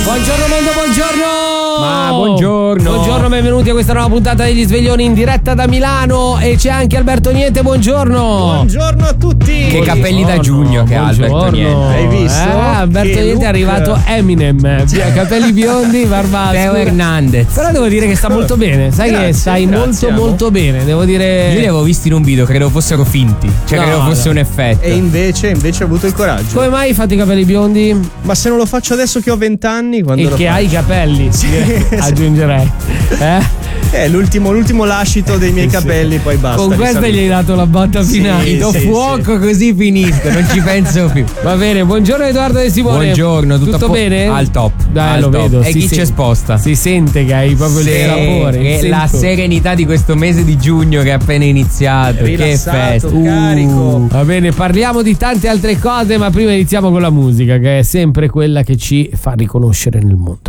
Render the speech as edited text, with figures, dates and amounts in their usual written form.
Buongiorno mondo, buongiorno! Ma buongiorno! Buongiorno, benvenuti a questa nuova puntata degli Sveglioni in diretta da Milano. E c'è anche Alberto Niente, buongiorno! Buongiorno a tutti! Che capelli da giugno che ha Alberto Niente. Hai visto? Alberto Che Niente look. è arrivato Eminem, capelli biondi, barba Teo scura. Hernandez. Però devo dire che sta molto bene, sai Grazie, che stai grazie, molto amo. molto bene, devo dire. Io li avevo visti in un video, credevo fossero finti. Cioè No, credevo fosse no. un effetto. E invece ho avuto il coraggio. Come mai hai fatto i capelli biondi? Ma se non lo faccio adesso che ho 20 anni, quando E lo che faccio? hai i capelli, aggiungerei. L'ultimo lascito dei miei capelli, poi basta. Con questa risaluto. gli hai dato la botta finale. Sì, Do sì, fuoco così finisco, non ci penso più. Va bene, buongiorno Edoardo De Simone. Buongiorno, tutto bene? Al top. Dai, al lo top. vedo. E si chi sente- c'è sposta? Si sente che hai proprio il terrore. E la serenità di questo mese di giugno che è appena iniziato. Rilassato, che festa. carico. Va bene, parliamo di tante altre cose, ma prima iniziamo con la musica, che è sempre quella che ci fa riconoscere nel mondo.